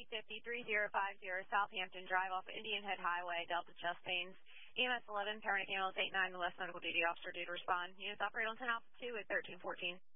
503050 Southampton Drive off Indian Head Highway, Delta Chest Pains. EMS 11, paramedic ambulance 89, the West Medical Duty Officer due to respond. Units operate on 10 Alpha 2 at 1314.